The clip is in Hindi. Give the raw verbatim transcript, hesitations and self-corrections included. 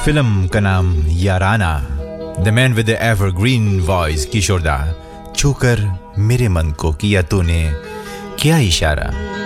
फिल्म का नाम याराना। The man with the evergreen voice किशोर दा। छूकर मेरे मन को किया तूने क्या इशारा।